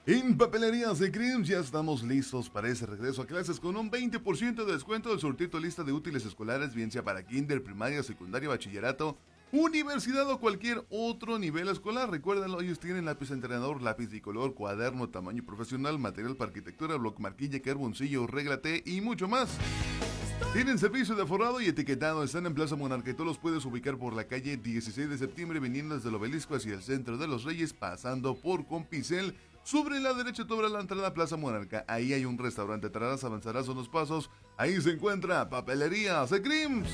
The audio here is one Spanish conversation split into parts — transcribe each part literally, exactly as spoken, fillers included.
En Papelerías de Crims ya estamos listos para ese regreso a clases con un veinte por ciento de descuento del sorteo lista de útiles escolares, bien sea para kinder, primaria, secundaria, bachillerato, universidad o cualquier otro nivel escolar. Recuérdalo, ellos tienen lápiz entrenador, lápiz de color, cuaderno, tamaño profesional, material para arquitectura, bloc marquilla, carboncillo, regla T y mucho más. Tienen servicio de forrado y etiquetado. Están en Plaza Monarca y tú los puedes ubicar por la calle dieciséis de septiembre, viniendo desde el Obelisco hacia el Centro de los Reyes, pasando por Compicel. Sobre la derecha te abre la entrada a Plaza Monarca. Ahí hay un restaurante. Entrarás, avanzarás unos pasos. Ahí se encuentra Papelerías de Crims.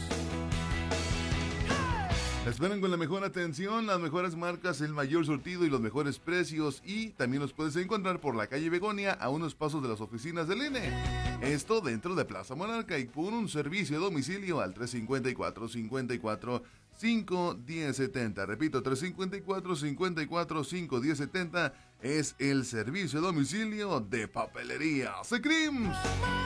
Te esperan con la mejor atención, las mejores marcas, el mayor surtido y los mejores precios. Y también los puedes encontrar por la calle Begonia, a unos pasos de las oficinas del I N E. Esto dentro de Plaza Monarca y por un servicio a domicilio al tres cinco cuatro, cinco cuatro, cinco uno cero siete cero. Repito, tres cinco cuatro, cinco cuatro, cinco uno cero siete cero es el servicio a domicilio de Papelerías de Crims.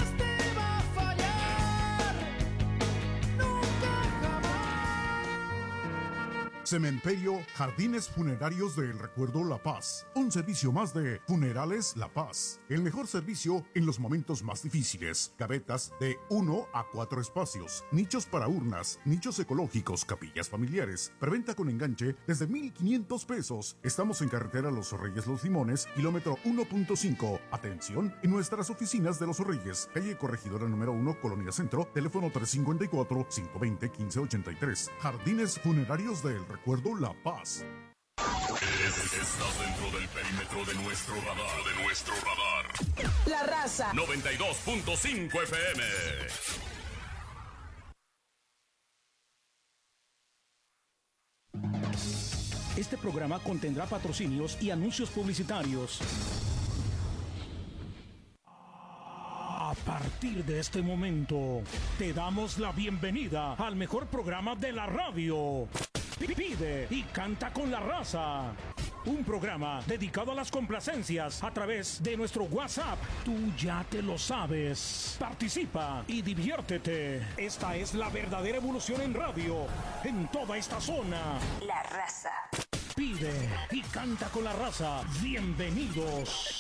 Cementerio Jardines Funerarios del Recuerdo La Paz. Un servicio más de Funerales La Paz. El mejor servicio en los momentos más difíciles. Gavetas de uno a cuatro espacios. Nichos para urnas. Nichos ecológicos. Capillas familiares. Preventa con enganche desde mil quinientos pesos. Estamos en carretera Los Reyes Los Limones, kilómetro uno punto cinco. Atención en nuestras oficinas de Los Reyes. Calle Corregidora número uno, Colonia Centro. Teléfono tres cinco cuatro, cinco dos cero, uno cinco ocho tres. Jardines Funerarios del Recuerdo Recuerdo La Paz. Estás dentro del perímetro de nuestro radar, de nuestro radar. La Raza noventa y dos punto cinco F M. Este programa contendrá patrocinios y anuncios publicitarios. A partir de este momento, te damos la bienvenida al mejor programa de la radio. Pide y canta con la raza. Un programa dedicado a las complacencias a través de nuestro WhatsApp. Tú ya te lo sabes. Participa y diviértete. Esta es la verdadera evolución en radio, en toda esta zona. La Raza. Pide y canta con la raza. Bienvenidos.